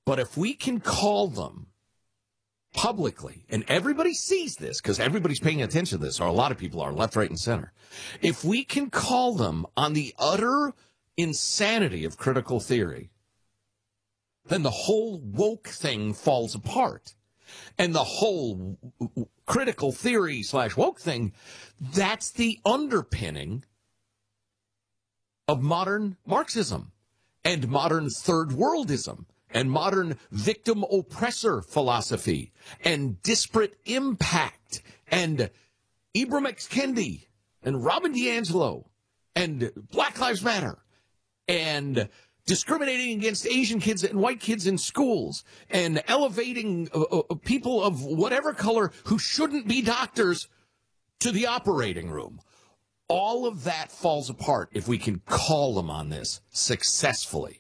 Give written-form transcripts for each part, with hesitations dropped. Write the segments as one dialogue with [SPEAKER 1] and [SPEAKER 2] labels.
[SPEAKER 1] But if we can call them publicly, and everybody sees this because everybody's paying attention to this, or a lot of people are, left, right, and center. If we can call them on the utter insanity of critical theory, then the whole woke thing falls apart. And the whole critical theory / woke thing, that's the underpinning of modern Marxism and modern third worldism and modern victim-oppressor philosophy and disparate impact and Ibram X. Kendi and Robin DiAngelo and Black Lives Matter and discriminating against Asian kids and white kids in schools and elevating people of whatever color who shouldn't be doctors to the operating room. All of that falls apart if we can call them on this successfully.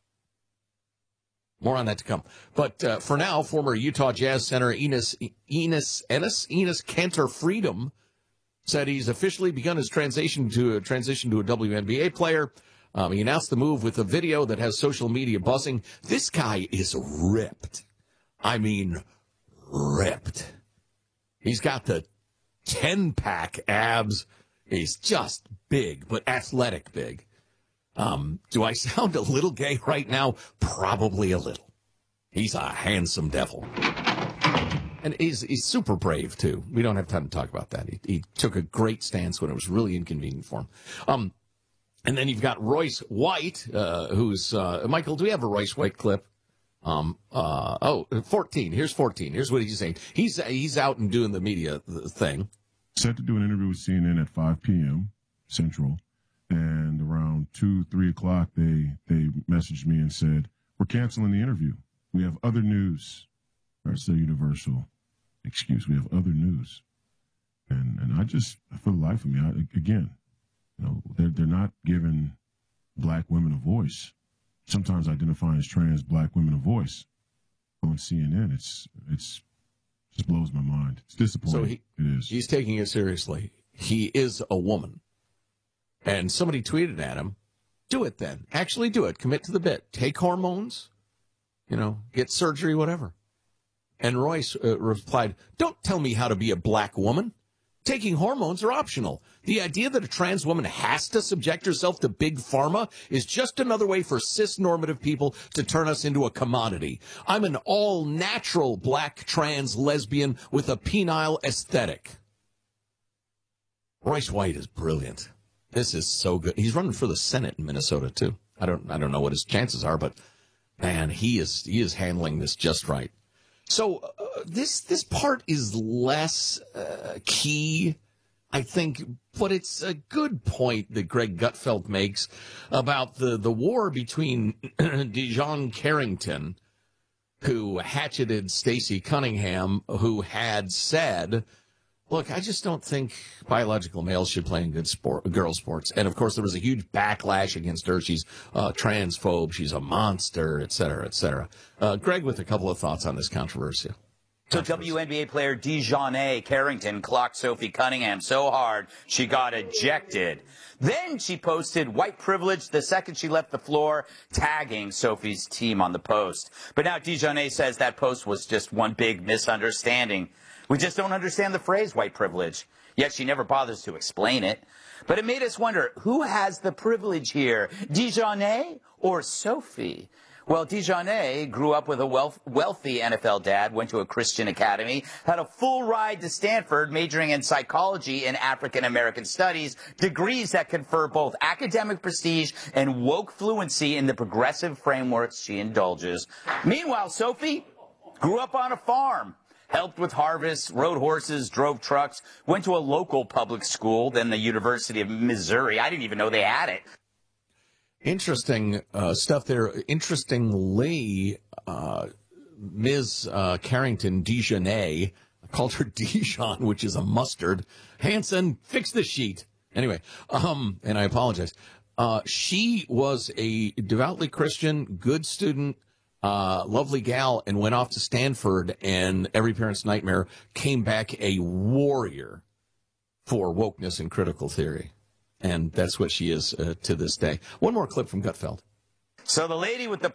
[SPEAKER 1] More on that to come. But for now, former Utah Jazz center Enes Kanter Freedom said he's officially begun his transition to a WNBA player. He announced the move with a video that has social media buzzing. This guy is ripped. I mean, ripped. He's got the 10-pack abs. He's just big, but athletic big. Do I sound a little gay right now? Probably a little. He's a handsome devil. And he's super brave, too. We don't have time to talk about that. He took a great stance when it was really inconvenient for him. And then you've got Royce White, who's Michael, do we have a Royce White clip? 14. Here's 14. Here's what he's saying. He's out and doing the media thing.
[SPEAKER 2] Set to do an interview with CNN at 5 p.m. Central. And around 2, 3 o'clock, they messaged me and said, we're canceling the interview. We have other news. That's the universal excuse. We have other news. And I just, for the life of me, they're not giving black women a voice. Sometimes identifying as trans black women a voice. On CNN, it's just blows my mind. It's disappointing. So it is. He's
[SPEAKER 1] taking it seriously. He is a woman. And somebody tweeted at him, do it then. Actually do it. Commit to the bit. Take hormones, get surgery, whatever. And Royce replied, don't tell me how to be a black woman. Taking hormones are optional. The idea that a trans woman has to subject herself to big pharma is just another way for cis-normative people to turn us into a commodity. I'm an all-natural black trans lesbian with a penile aesthetic. Royce White is brilliant. This is so good. He's running for the Senate in Minnesota, too. I don't know what his chances are, but, man, he is handling this just right. So this part is less key, I think, but it's a good point that Greg Gutfeld makes about the war between Dijon Carrington, who hatcheted Stacey Cunningham, who had said, look, I just don't think biological males should play in girl sports. And, of course, there was a huge backlash against her. She's transphobe. She's a monster, et cetera, et cetera. Greg with a couple of thoughts on this controversy.
[SPEAKER 3] So WNBA player Dijon Carrington clocked Sophie Cunningham so hard she got ejected. Then she posted white privilege the second she left the floor, tagging Sophie's team on the post. But now Dijon says that post was just one big misunderstanding. We just don't understand the phrase white privilege, yet she never bothers to explain it. But it made us wonder, who has the privilege here, Dijon or Sophie? Well, Dijon grew up with a wealthy NFL dad, went to a Christian academy, had a full ride to Stanford, majoring in psychology and African-American studies, degrees that confer both academic prestige and woke fluency in the progressive frameworks she indulges. Meanwhile, Sophie grew up on a farm. Helped with harvests, rode horses, drove trucks, went to a local public school, then the University of Missouri. I didn't even know they had it.
[SPEAKER 1] Interesting stuff there. Interestingly, Ms. Carrington, Dijon, called her Dijon, which is a mustard. Hanson, fix the sheet. Anyway, and I apologize. She was a devoutly Christian, good student, lovely gal, and went off to Stanford, and every parent's nightmare, came back a warrior for wokeness and critical theory. And that's what she is to this day. One more clip from Gutfeld.
[SPEAKER 3] So the lady with the